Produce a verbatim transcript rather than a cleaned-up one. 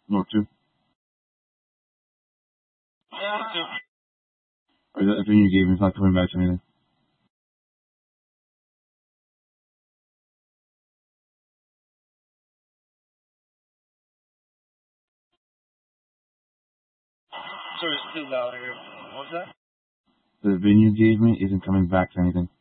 North two. Or that thing you gave me is not coming back to anything. Sorry, it's too loud here. What was that? The VIN you gave me isn't coming back to anything.